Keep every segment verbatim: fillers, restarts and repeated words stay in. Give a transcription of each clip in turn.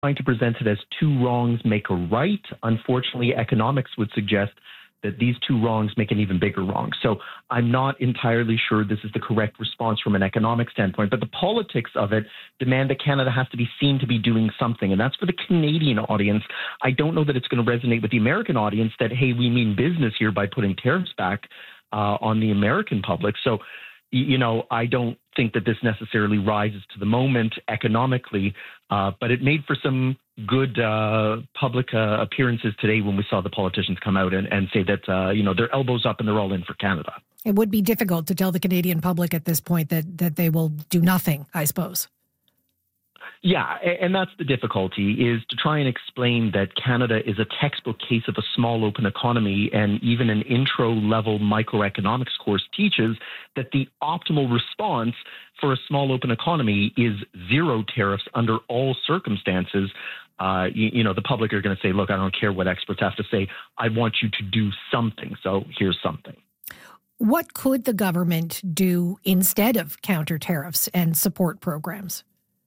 trying to present it as two wrongs make a right. Unfortunately, economics would suggest that these two wrongs make an even bigger wrong. So I'm not entirely sure this is the correct response from an economic standpoint, but the politics of it demand that Canada has to be seen to be doing something. And that's for the Canadian audience. I don't know that it's going to resonate with the American audience that, hey, we mean business here by putting tariffs back uh, on the American public. So, you know, I don't think that this necessarily rises to the moment economically, uh, but it made for some good uh, public uh, appearances today when we saw the politicians come out and, and say that, uh, you know, they're elbows up and they're all in for Canada. It would be difficult to tell the Canadian public at this point that that they will do nothing, I suppose. Yeah, and that's the difficulty, is to try and explain that Canada is a textbook case of a small open economy, and even an intro-level microeconomics course teaches that the optimal response for a small open economy is zero tariffs under all circumstances. Uh, you, you know, the public are going to say, look, I don't care what experts have to say. I want you to do something. So here's something. What could the government do instead of counter tariffs and support programs?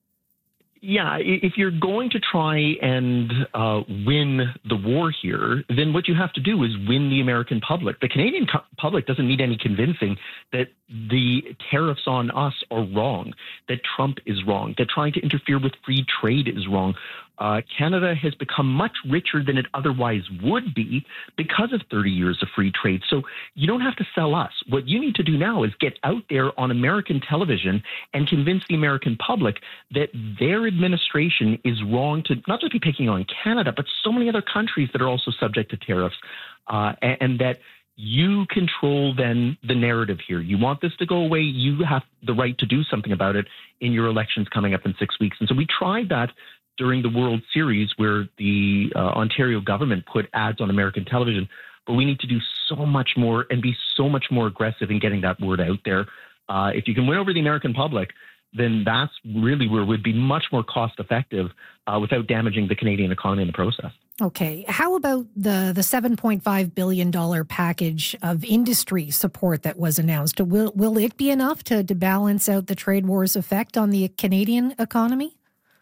Yeah, if you're going to try and uh, win the war here, then what you have to do is win the American public. The Canadian co- public doesn't need any convincing that the tariffs on us are wrong, that Trump is wrong, that trying to interfere with free trade is wrong. Uh, Canada has become much richer than it otherwise would be because of thirty years of free trade. So you don't have to sell us. What you need to do now is get out there on American television and convince the American public that their administration is wrong to not just be picking on Canada, but so many other countries that are also subject to tariffs, uh, and, and that you control then the narrative here. You want this to go away, you have the right to do something about it in your elections coming up in six weeks. And so we tried that during the World Series, where the uh, Ontario government put ads on American television. But we need to do so much more and be so much more aggressive in getting that word out there. Uh, if you can win over the American public, then that's really where it would be much more cost effective uh, without damaging the Canadian economy in the process. Okay. How about the, the seven point five billion dollars package of industry support that was announced? Will, will it be enough to, to balance out the trade war's effect on the Canadian economy?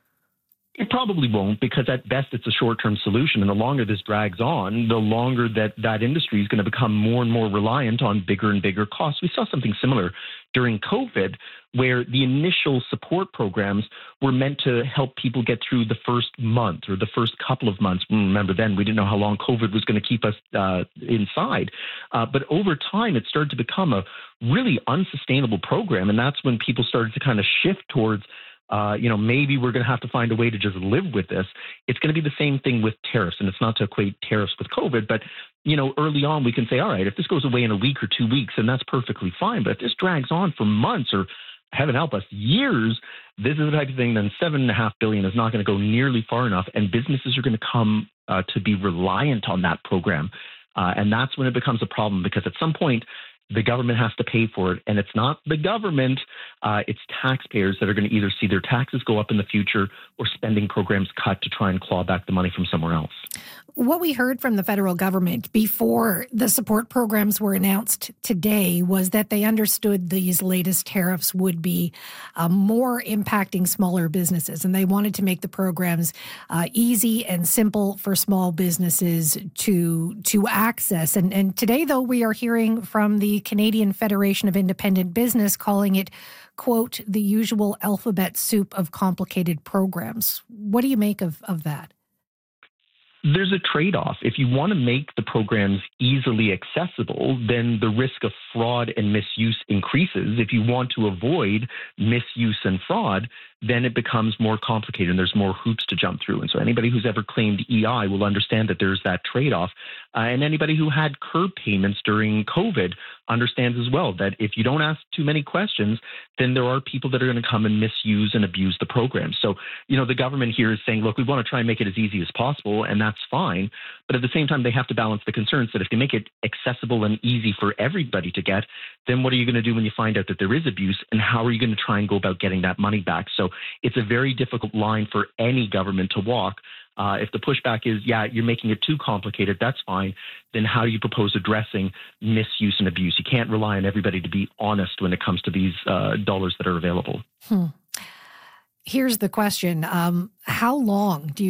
It probably won't, because at best it's a short-term solution. And the longer this drags on, the longer that that industry is going to become more and more reliant on bigger and bigger costs. We saw something similar during COVID, where the initial support programs were meant to help people get through the first month or the first couple of months. Remember, then we didn't know how long COVID was going to keep us uh, inside. Uh, but over time, it started to become a really unsustainable program. And that's when people started to kind of shift towards Uh, you know, maybe we're going to have to find a way to just live with this. It's going to be the same thing with tariffs. And it's not to equate tariffs with COVID, but, you know, early on we can say, all right, if this goes away in a week or two weeks, then that's perfectly fine. But if this drags on for months or, heaven help us, years, this is the type of thing then seven and a half billion is not going to go nearly far enough. And businesses are going to come uh, to be reliant on that program. Uh, and that's when it becomes a problem, because at some point, the government has to pay for it. And it's not the government, uh, it's taxpayers that are going to either see their taxes go up in the future or spending programs cut to try and claw back the money from somewhere else. What we heard from the federal government before the support programs were announced today was that they understood these latest tariffs would be uh, more impacting smaller businesses, and they wanted to make the programs uh, easy and simple for small businesses to to access. And, and today, though, we are hearing from the Canadian Federation of Independent Business calling it, quote, the usual alphabet soup of complicated programs. What do you make of, of that? There's a trade-off. If you want to make the programs easily accessible, then the risk of fraud and misuse increases. If you want to avoid misuse and fraud, then it becomes more complicated and there's more hoops to jump through. And so anybody who's ever claimed E I will understand that there's that trade-off. Uh, and anybody who had curb payments during COVID understands as well that if you don't ask too many questions, then there are people that are going to come and misuse and abuse the program. So, you know, the government here is saying, look, we want to try and make it as easy as possible, and that's fine. But at the same time, they have to balance the concerns that if they make it accessible and easy for everybody to get, then what are you going to do when you find out that there is abuse, and how are you going to try and go about getting that money back? So it's a very difficult line for any government to walk. Uh, if the pushback is, yeah, you're making it too complicated, that's fine. Then how do you propose addressing misuse and abuse? You can't rely on everybody to be honest when it comes to these uh, dollars that are available. Hmm. Here's the question. Um, how long do you